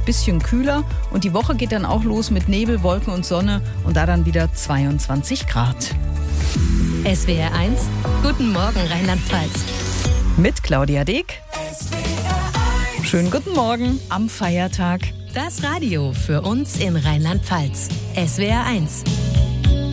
bisschen kühler und die Woche geht dann auch los mit Nebel, Wolken und Sonne und da dann wieder 22 Grad. SWR 1, guten Morgen Rheinland-Pfalz. Mit Claudia Deek. Schönen guten Morgen am Feiertag. Das Radio für uns in Rheinland-Pfalz. SWR 1.